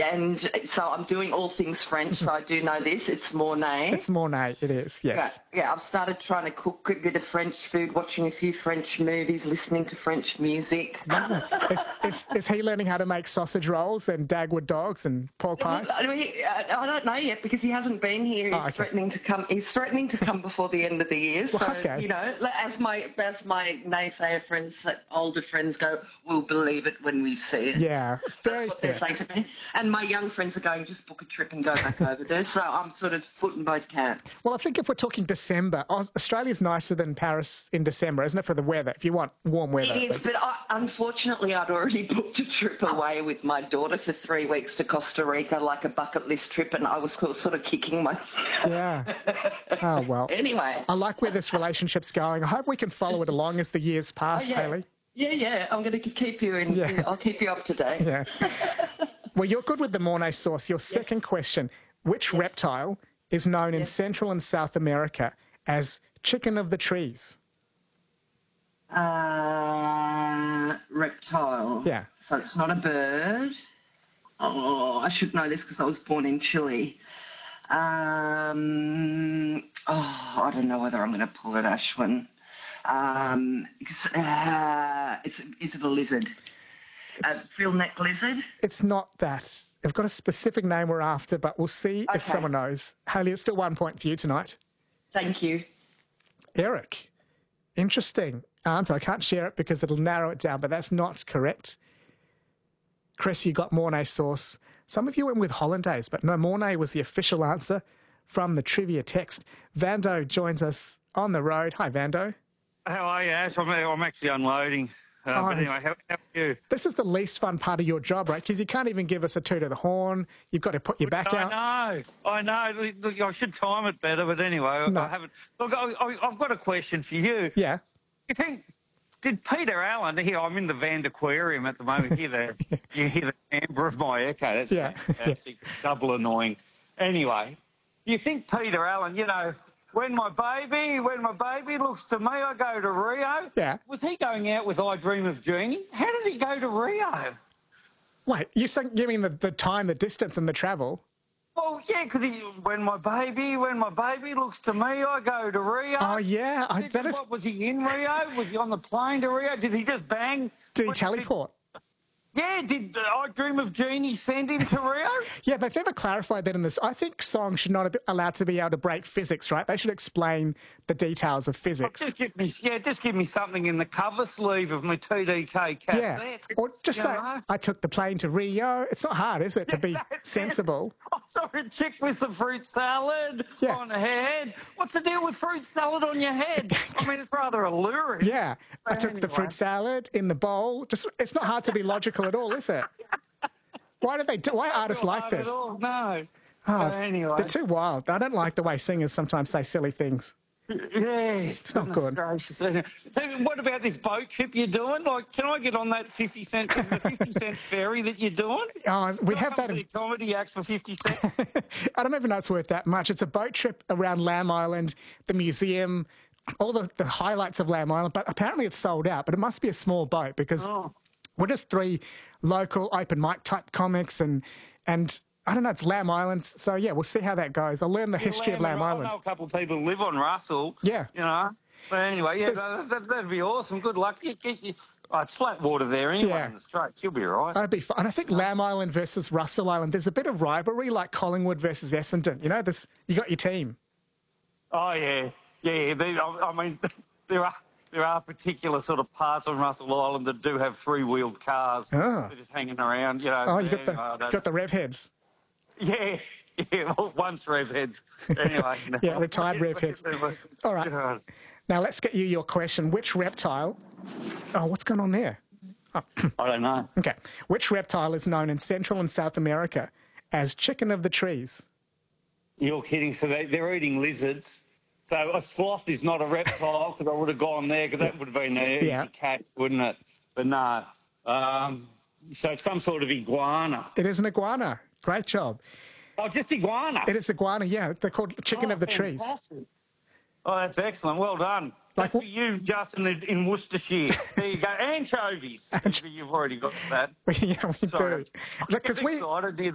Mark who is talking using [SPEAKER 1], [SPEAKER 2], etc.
[SPEAKER 1] and so I'm doing all things French, so I do know this. It's Mornay.
[SPEAKER 2] It's Mornay, it is, yes.
[SPEAKER 1] Yeah, I've started trying to cook a bit of French food, watching a few French movies, listening to French music.
[SPEAKER 2] No. Is he learning how to make sausage rolls and Dagwood dogs and pork pies?
[SPEAKER 1] I don't know yet because he hasn't been here. He's threatening to come. He's threatening to come before the end of the year. So you know, as my naysayer friends, older friends go, we'll believe it when we see it.
[SPEAKER 2] Yeah,
[SPEAKER 1] that's what they're saying to me. And my young friends are going, just book a trip and go back over there. So I'm sort of footing both camps.
[SPEAKER 2] Well, I think if we're talking December, Australia's nicer than Paris in December, isn't it, for the weather, if you want warm weather?
[SPEAKER 1] It is, but unfortunately I'd already booked a trip away with my daughter for 3 weeks to Costa Rica, like a bucket list trip, and I was sort of kicking myself.
[SPEAKER 2] Yeah. Oh, well.
[SPEAKER 1] Anyway.
[SPEAKER 2] I like where this relationship's going. I hope we can follow it along as the years pass, Hayley.
[SPEAKER 1] Yeah. I'm going to keep you in. Yeah. I'll keep you up to date.
[SPEAKER 2] Yeah. Well, you're good with the Mornay sauce. Your second question, which reptile is known in Central and South America as chicken of the trees?
[SPEAKER 1] Reptile.
[SPEAKER 2] Yeah.
[SPEAKER 1] So it's not a bird. Oh, I should know this because I was born in Chile. I don't know whether I'm going to pull it, Ashwin. Is it a lizard? A frill-neck lizard?
[SPEAKER 2] It's not that. I've got a specific name we're after, but we'll see if someone knows. Hayley, it's still 1 point for you tonight.
[SPEAKER 1] Thank you.
[SPEAKER 2] Eric, interesting answer. I can't share it because it'll narrow it down, but that's not correct. Chris, you got Mornay sauce. Some of you went with hollandaise, but no, Mornay was the official answer from the trivia text. Vando joins us on the road. Hi, Vando.
[SPEAKER 3] How are you, Ash? I'm actually unloading. But anyway, how are you?
[SPEAKER 2] This is the least fun part of your job, right? Because you can't even give us a toot of the horn. You've got to put your back out.
[SPEAKER 3] I know. Look, I should time it better, but anyway, I haven't. Look, I've got a question for you.
[SPEAKER 2] Yeah.
[SPEAKER 3] You think, did Peter Allen, here, I'm in the Vand Aquarium at the moment, you hear the timbre of my echo. That's fantastic. Double annoying. Anyway, you think Peter Allen, you know, when my baby looks to me, I go to Rio.
[SPEAKER 2] Yeah.
[SPEAKER 3] Was he going out with I Dream of Jeannie? How did he go to Rio?
[SPEAKER 2] Wait, you mean the time, the distance and the travel?
[SPEAKER 3] Well, yeah, because when my baby looks to me, I go to Rio.
[SPEAKER 2] Oh, yeah.
[SPEAKER 3] What, was he in Rio? Was he on the plane to Rio? Did he just bang?
[SPEAKER 2] Did he teleport?
[SPEAKER 3] Yeah, did I Dream of Jeannie send him to Rio?
[SPEAKER 2] Yeah, they've never clarified that in this. I think songs should not be allowed to be able to break physics, right? They should explain the details of physics.
[SPEAKER 3] Just give me something in the cover sleeve of my TDK cassette.
[SPEAKER 2] Yeah, or just say, I took the plane to Rio. It's not hard, is it, to be sensible?
[SPEAKER 3] I saw a chick with some fruit salad on her head. What's the deal with fruit salad on your head? I mean, it's rather alluring.
[SPEAKER 2] Yeah, I took the fruit salad in the bowl. It's not hard to be logical at all, is it? Why artists like this?
[SPEAKER 3] No.
[SPEAKER 2] Anyway. They're too wild. I don't like the way singers sometimes say silly things.
[SPEAKER 3] Yeah.
[SPEAKER 2] It's not good.
[SPEAKER 3] So what about this boat trip you're doing? Like, can I get on that 50 cent ferry that you're doing?
[SPEAKER 2] We have that.
[SPEAKER 3] Comedy act for 50 cents.
[SPEAKER 2] I don't even know it's worth that much. It's a boat trip around Lamb Island, the museum, all the highlights of Lamb Island, but apparently it's sold out. But it must be a small boat because we're just 3 local open mic type comics and I don't know, it's Lamb Island. So, yeah, we'll see how that goes. I'll learn the history of Lamb Island.
[SPEAKER 3] I know a couple of people who live on Russell.
[SPEAKER 2] Yeah.
[SPEAKER 3] You know. But anyway, yeah, that'd be awesome. Good luck. It's flat water there anyway in the Straits. You'll be all right.
[SPEAKER 2] That'd be fun. And I think Lamb Island versus Russell Island, there's a bit of rivalry like Collingwood versus Essendon. You know, you got your team.
[SPEAKER 3] Oh, yeah. Yeah, I mean, there are particular sort of parts on Russell Island that do have 3-wheeled cars. They're just hanging around, you know.
[SPEAKER 2] Oh, you got the rev heads.
[SPEAKER 3] Yeah, well, once rev heads. Anyway.
[SPEAKER 2] Yeah, retired rev heads. All right. Now, let's get you your question. Which reptile... Oh, what's going on there?
[SPEAKER 3] I don't know.
[SPEAKER 2] Okay. Which reptile is known in Central and South America as chicken of the trees?
[SPEAKER 3] You're kidding. So they're eating lizards. So a sloth is not a reptile because I would have gone there because that would have been an easy catch, wouldn't it? But no. So it's some sort of iguana.
[SPEAKER 2] It is an iguana. Great job.
[SPEAKER 3] Oh, just iguana?
[SPEAKER 2] It is iguana, yeah. They're called chicken of the trees.
[SPEAKER 3] Oh, that's excellent. Well done. Like for you, Justin, in Worcestershire. There you go. Anchovies. You've already got that.
[SPEAKER 2] Yeah, we do.
[SPEAKER 3] Because